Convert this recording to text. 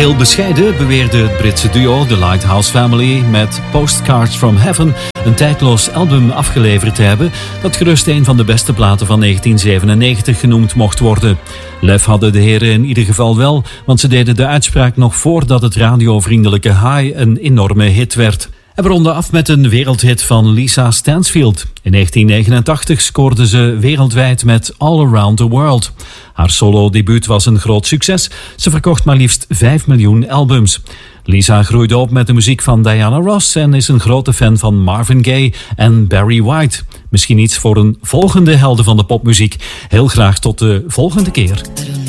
Heel bescheiden beweerde het Britse duo The Lighthouse Family met Postcards from Heaven een tijdloos album afgeleverd te hebben dat gerust een van de beste platen van 1997 genoemd mocht worden. Lef hadden de heren in ieder geval wel, want ze deden de uitspraak nog voordat het radiovriendelijke High een enorme hit werd. En we ronden af met een wereldhit van Lisa Stansfield. In 1989 scoorde ze wereldwijd met All Around the World. Haar solo-debuut was een groot succes. Ze verkocht maar liefst 5 miljoen albums. Lisa groeide op met de muziek van Diana Ross en is een grote fan van Marvin Gaye en Barry White. Misschien iets voor een volgende helden van de popmuziek. Heel graag tot de volgende keer.